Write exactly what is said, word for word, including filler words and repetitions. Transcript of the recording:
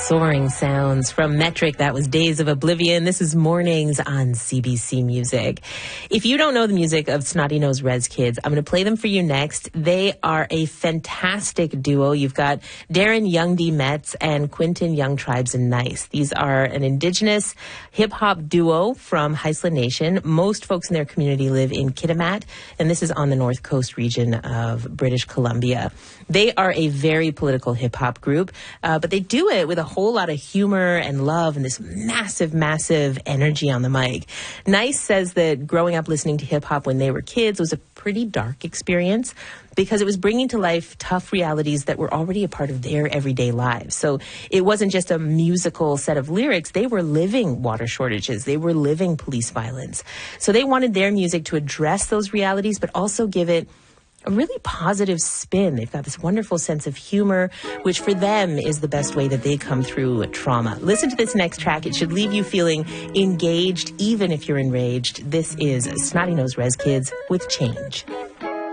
Soaring sounds from Metric. That was Days of Oblivion. This is Mornings on C B C Music. If you don't know the music of Snotty Nose Rez Kids, I'm going to play them for you next. They are a fantastic duo. You've got Darren Young D. Metz and Quinton Young Tribes and Nice. These are an indigenous hip-hop duo from Haisla Nation. Most folks in their community live in Kitimat, and this is on the north coast region of British Columbia. They are a very political hip-hop group, uh, but they do it with a whole lot of humor and love and this massive, massive energy on the mic. Nice says that growing up listening to hip-hop when they were kids was a pretty dark experience because it was bringing to life tough realities that were already a part of their everyday lives. So it wasn't just a musical set of lyrics. They were living water shortages. They were living police violence. So they wanted their music to address those realities, but also give it a really positive spin. They've got this wonderful sense of humor, which for them is the best way that they come through trauma. Listen to this next track. It should leave you feeling engaged, even if you're enraged. This is Snotty Nose Rez Kids with Change.